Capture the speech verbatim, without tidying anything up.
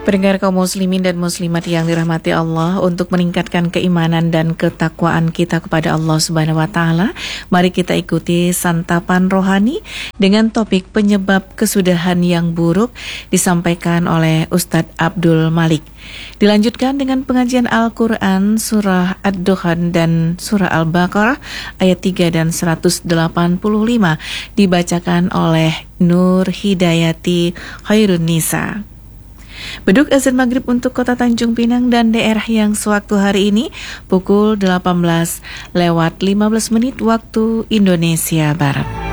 Pendengar kaum muslimin dan muslimat yang dirahmati Allah, untuk meningkatkan keimanan dan ketakwaan kita kepada Allah Subhanahu wa taala, mari kita ikuti santapan rohani dengan topik penyebab kesudahan yang buruk disampaikan oleh Ustadz Abdul Malik. Dilanjutkan dengan pengajian Al-Qur'an surah Ad-Dukhan dan surah Al-Baqarah ayat tiga dan seratus delapan puluh lima dibacakan oleh Nur Hidayati Khairun Nisa. Beduk azan maghrib untuk kota Tanjung Pinang dan daerah yang sewaktu hari ini pukul delapan belas lewat lima belas menit waktu Indonesia Barat.